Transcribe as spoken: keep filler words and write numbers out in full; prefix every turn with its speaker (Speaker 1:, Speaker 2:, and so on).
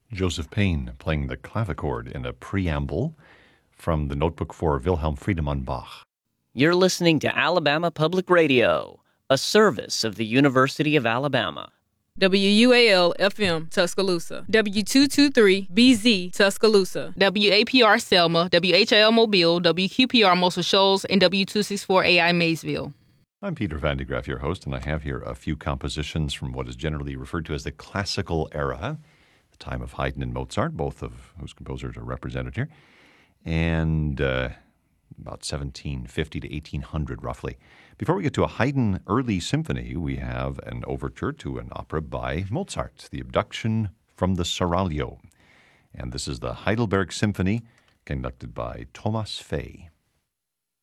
Speaker 1: Joseph Payne playing the clavichord in a preamble from the notebook for Wilhelm Friedemann Bach.
Speaker 2: You're listening to Alabama Public Radio, a service of the University of Alabama.
Speaker 3: W U A L F M Tuscaloosa, W two twenty-three B Z Tuscaloosa,
Speaker 4: W A P R Selma, W H L Mobile, W Q P R Muscle Shoals, and W two sixty-four A I Maysville.
Speaker 1: I'm Peter Van de Graaff, your host, and I have here a few compositions from what is generally referred to as the classical era, the time of Haydn and Mozart, both of whose composers are represented here, and uh, about seventeen fifty to eighteen hundred, roughly. Before we get to a Haydn early symphony, we have an overture to an opera by Mozart, The Abduction from the Seraglio. And this is the Heidelberg Symphony, conducted by Thomas Fay.